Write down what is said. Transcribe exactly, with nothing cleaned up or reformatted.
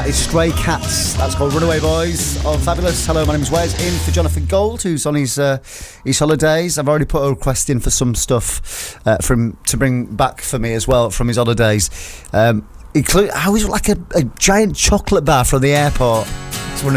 is Stray Cats. That's called Runaway Boys on Fabulous. Hello, my name's Wes. In for Jonathan Gold, who's on his uh, his holidays. I've already put a request in for some stuff uh, from to bring back for me as well from his holidays. Um, include, I was like a, a giant chocolate bar from the airport.